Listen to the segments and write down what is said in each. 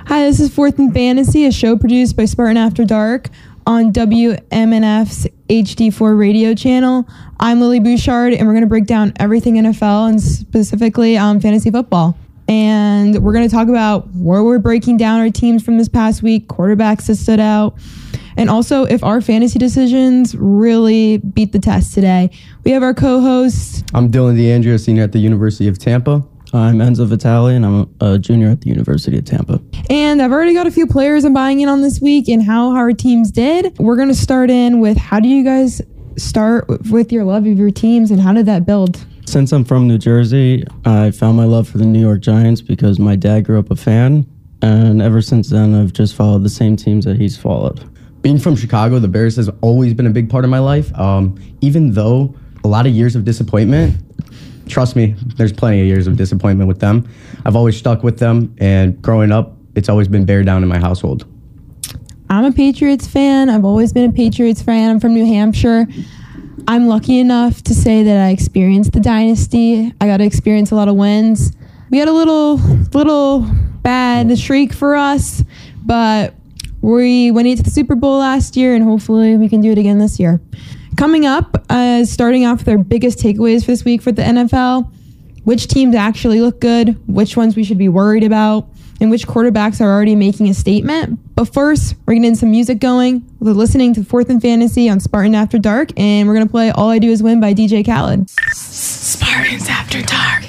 Hi, this is Fourth and Fantasy, a show produced by Spartan After Dark on WMNF's HD4 radio channel. I'm Lily Bouchard, and we're going to break down everything NFL and specifically fantasy football. And we're going to talk about where we're breaking down our teams from this past week, quarterbacks that stood out, and also if our fantasy decisions really beat the test today. We have our co-hosts. I'm Dylan DeAndrea, senior at the University of Tampa. I'm Enzo Vitale, and I'm a junior at the University of Tampa. And I've already got a few players I'm buying in on this week and how our teams did. We're going to start in with how do you guys start with your love of your teams and how did that build? Since I'm from New Jersey, I found my love for the New York Giants because my dad grew up a fan. And ever since then, I've just followed the same teams that he's followed. Being from Chicago, the Bears has always been a big part of my life. Even though a lot of years of disappointment, trust me, there's plenty of years of disappointment with them. I've always stuck with them, and growing up, it's always been bear down in my household. I'm a Patriots fan. I've always been a Patriots fan. I'm from New Hampshire. I'm lucky enough to say that I experienced the dynasty. I got to experience a lot of wins. We had a little bad streak for us, but we went into the Super Bowl last year, and hopefully we can do it again this year. Coming up, starting off with our biggest takeaways for this week for the NFL, which teams actually look good, which ones we should be worried about, and which quarterbacks are already making a statement. But first, we're getting some music going. We're listening to Fourth and Fantasy on Spartan After Dark, and we're going to play All I Do Is Win by DJ Khaled. Spartans After Dark.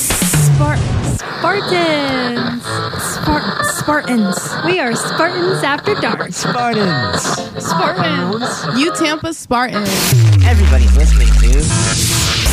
Spartans. We are Spartans After Dark. Spartans. You Tampa Spartans. Everybody's listening to